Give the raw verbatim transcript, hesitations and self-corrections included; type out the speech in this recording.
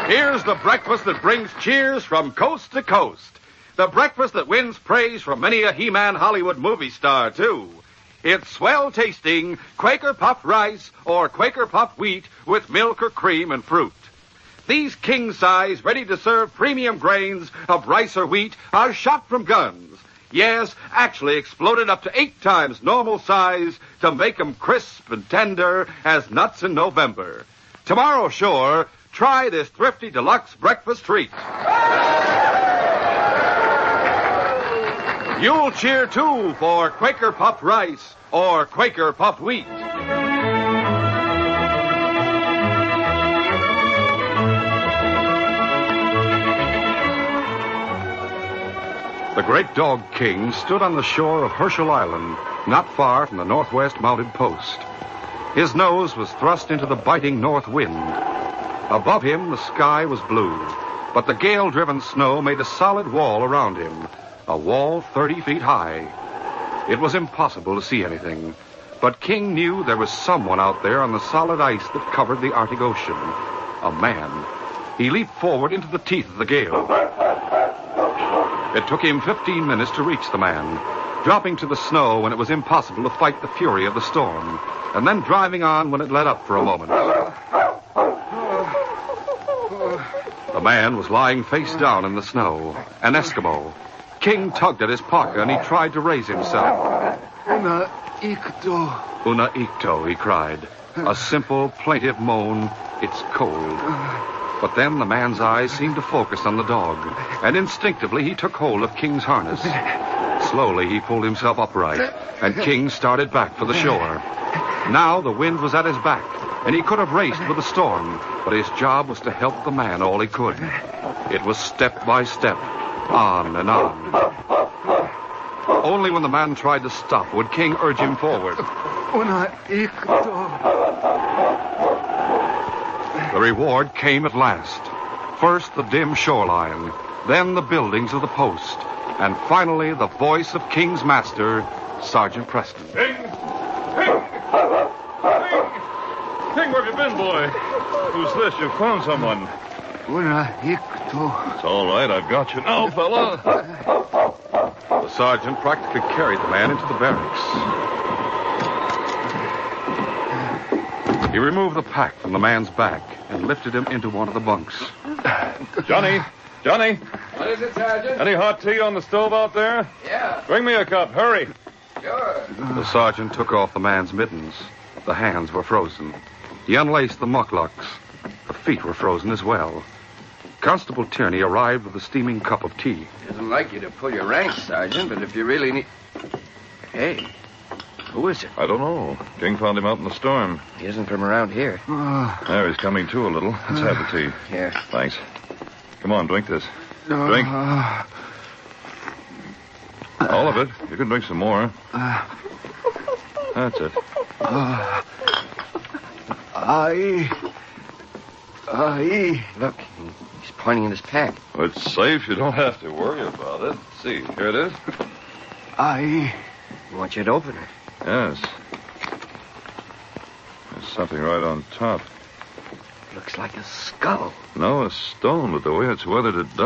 Here's the breakfast that brings cheers from coast to coast. The breakfast that wins praise from many a He-Man Hollywood movie star, too. It's swell-tasting Quaker Puff Rice or Quaker Puff Wheat with milk or cream and fruit. These king-size, ready-to-serve premium grains of rice or wheat are shot from guns. Yes, actually exploded up to eight times normal size to make 'em crisp and tender as nuts in November. Tomorrow, sure, try this thrifty deluxe breakfast treat. You'll cheer, too, for Quaker Puff Rice or Quaker Puff Wheat. The great Dog King stood on the shore of Herschel Island, not far from the Northwest Mounted Post. His nose was thrust into the biting north wind. Above him, the sky was blue, but the gale-driven snow made a solid wall around him, a wall thirty feet high. It was impossible to see anything, but King knew there was someone out there on the solid ice that covered the Arctic Ocean. A man. He leaped forward into the teeth of the gale. It took him fifteen minutes to reach the man, dropping to the snow when it was impossible to fight the fury of the storm, and then driving on when it let up for a moment. The man was lying face down in the snow, an Eskimo. King tugged at his parka and he tried to raise himself. Una Ikto. Una Ikto, he cried. A simple, plaintive moan. It's cold. But then the man's eyes seemed to focus on the dog, and instinctively he took hold of King's harness. Slowly he pulled himself upright, and King started back for the shore. Now the wind was at his back, and he could have raced with the storm, but his job was to help the man all he could. It was step by step, on and on. Only when the man tried to stop would King urge him forward. Una Ikto. The reward came at last. First the dim shoreline, then the buildings of the post, and finally the voice of King's master, Sergeant Preston. King! King! King! King, where have you been, boy? Who's this? You've found someone. Una Ikto. It's all right. I've got you now, fella. The sergeant practically carried the man into the barracks. He removed the pack from the man's back and lifted him into one of the bunks. Johnny! Johnny! What is it, Sergeant? Any hot tea on the stove out there? Yeah, Bring me a cup. Hurry. sure. The sergeant took off the man's mittens. The hands were frozen. He unlaced the muclucs. The feet were frozen as well. Constable Tierney arrived with a steaming cup of tea. Doesn't like you to pull your ranks, Sergeant, but if you really need... Hey, who is it? I don't know. King found him out in the storm. He isn't from around here. There, he's coming to a little. Let's have the tea. Here. Thanks. Come on, drink this. Drink. All of it. You can drink some more. That's it. I. I. Look, he's pointing in his pack. Well, it's safe. You don't have to worry about it. Let's see, here it is. I. I want you to open it. Yes. There's something right on top. Looks like a skull. No, a stone, but the way it's weathered, it does.